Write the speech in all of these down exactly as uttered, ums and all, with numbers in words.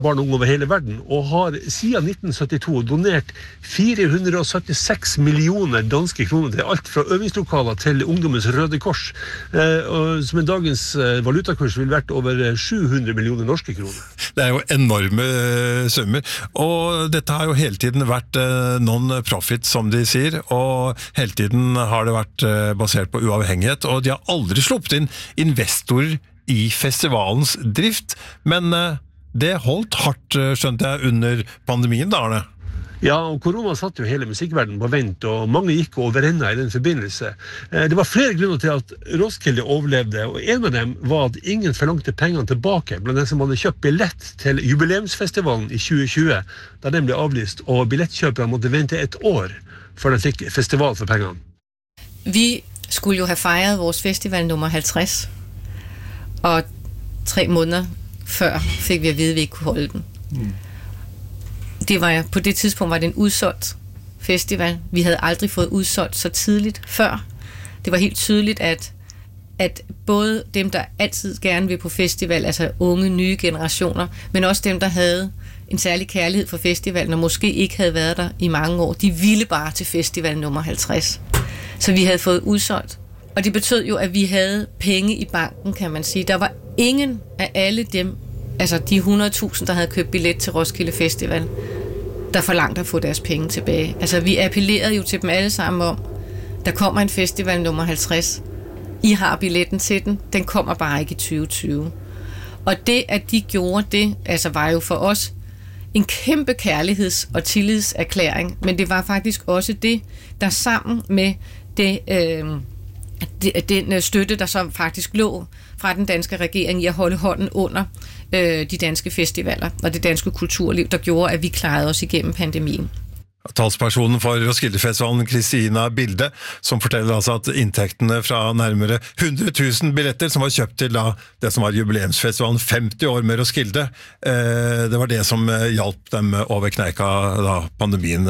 barn og unge over hele verden, og har siden nitten syttito donert fire hundre syttiseks millioner danske kroner til alt fra øvingslokaler til Ungdommens Røde Kors, eh, og, som en dagens eh, valutakurs vil vært over sju hundre millioner norske kroner. Det er jo enorme summer, og dette har jo hele tiden vært eh, non-profit, som de sier, og hele tiden har det vært eh, basert på uavhengighet, og de har aldri sluppet inn investorer i festivalens drift, men eh, det holdt hardt, skjønte jeg, under pandemien da, Arne? Ja, og korona satt jo hele musikkverdenen på vent, og mange gikk over enda i den forbindelse. Det var flere grunner til at Roskilde overlevde, og en av dem var at ingen forlangte pengene tilbake, blant den som hadde kjøpt billett til jubileumsfestivalen i tjue tjue, da den ble avlyst, og billettkjøperne måtte vente et år før de fikk festival for pengene. Vi skulle jo have fejret vores festival nummer halvtreds, og tre måneder før fik vi at vide, at vi ikke kunne holde den. Mm. Det var, på det tidspunkt var det en udsolgt festival. Vi havde aldrig fået udsolgt så tidligt før. Det var helt tydeligt, at, at både dem, der altid gerne vil på festival, altså unge, nye generationer, men også dem, der havde en særlig kærlighed for festivalen, og måske ikke havde været der i mange år, de ville bare til festival nummer halvtreds. Så vi havde fået udsolgt. Og det betød jo, at vi havde penge i banken, kan man sige. Der var ingen af alle dem, altså de hundrede tusind, der havde købt billet til Roskilde Festival, der forlangte at få deres penge tilbage. Altså vi appellerede jo til dem alle sammen om, der kommer en festival nummer halvtreds. I har billetten til den, den kommer bare ikke i tyve tyve. Og det, at de gjorde det, altså var jo for os en kæmpe kærligheds- og tillidserklæring, men det var faktisk også det, der sammen med det... Øh, den støtte, der så faktisk lå fra den danske regering i at holde hånden under øh, de danske festivaler og det danske kulturliv, der gjorde, at vi klarede os igennem pandemien. Talspersonen for Roskilde-festivalen, Kristina Bilde, som forteller altså at inntektene fra nærmere hundre tusen billetter som var kjøpt til da, det som var jubileumsfestivalen femti år med Roskilde, eh, det var det som hjalp dem over kneika da pandemien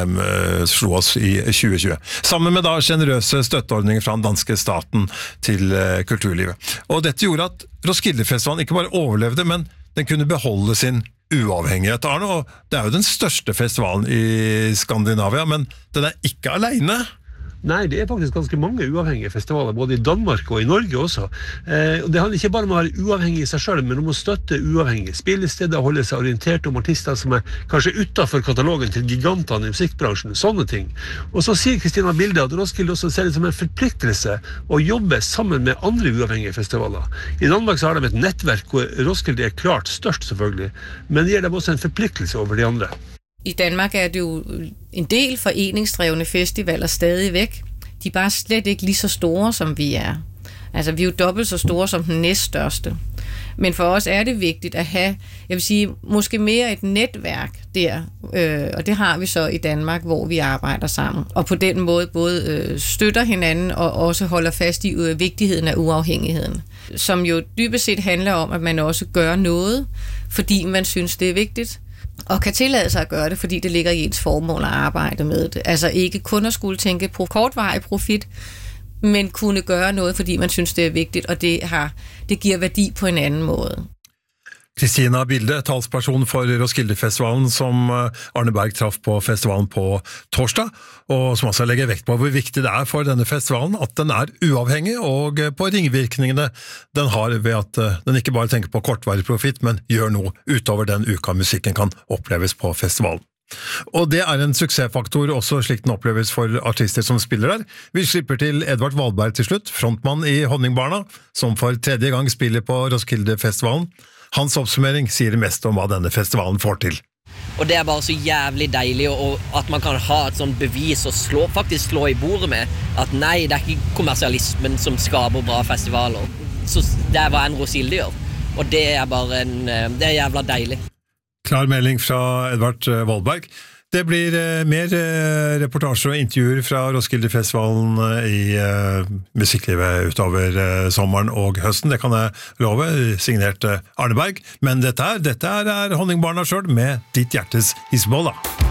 eh, slo oss i tjue tjue. Sammen med da generøse støtteordninger fra den danske staten til eh, kulturlivet. Og dette gjorde at Roskilde-festivalen ikke bare overlevde, men den kunne beholde sin uavhengighet, Arne, og det er jo den største festivalen i Skandinavia, men den er ikke alene. Nei, det er faktisk ganske mange uavhengige festivaler, både i Danmark og i Norge også. Eh, og det handler ikke bare om å være uavhengig i seg selv, men om å støtte uavhengige spillesteder, holde seg orientert om artister som er kanskje utenfor katalogen til gigantene i musikkbransjen, sånne ting. Og så sier Kristina Bilde at Roskilde også ser det som en forpliktelse å jobbe sammen med andre uavhengige festivaler. I Danmark så har de et nettverk, hvor Roskilde er klart størst selvfølgelig, men det gir dem også en forpliktelse over de andre. I Danmark er det jo en del foreningsdrevne festivaler stadig væk. De er bare slet ikke lige så store, som vi er. Altså, vi er jo dobbelt så store som den næststørste. Men for os er det vigtigt at have, jeg vil sige, måske mere et netværk der, øh, og det har vi så i Danmark, hvor vi arbejder sammen. Og på den måde både øh, støtter hinanden og også holder fast i øh, vigtigheden af uafhængigheden. Som jo dybest set handler om, at man også gør noget, fordi man synes, det er vigtigt. Og kan tillade sig at gøre det, fordi det ligger i ens formål at arbejde med det. Altså ikke kun at skulle tænke på kortvarig profit, men kunne gøre noget, fordi man synes, det er vigtigt, og det, har, det giver værdi på en anden måde. Kristina Bilde, talsperson for Roskilde-festivalen, som Arne Berg traff på festivalen på torsdag, og som også legger vekt på hvor viktig det er for denne festivalen at den er uavhengig, og på ringvirkningene den har ved at den ikke bare tenker på kortvarig profit, men gjør noe utover den uka musikken kan oppleves på festivalen. Og det er en suksessfaktor også slik den oppleves for artister som spiller der. Vi slipper til Edvard Wahlberg til slutt, frontmann i Honningbarna, som for tredje gang spiller på Roskilde-festivalen. Hans oppsummering sier det mest om hva denne festivalen får til. Og det er bare så jævlig deilig og at man kan ha et sånt bevis og slå, faktisk slå i bordet med at nei, det er ikke kommersialismen som skaper bra festivaler. Så det er hva en Roskilde gjør. Og det er bare en, det er jævla deilig. Klar melding fra Edvard Wahlberg. Det blir mer reportasjer og intervjuer fra Roskilde-festivalen i musikklivet utover sommeren og høsten. Det kan jeg love, signert Arne Berg. Men dette er, dette er Honningbarna selv med Ditt Hjertes Hizbollah.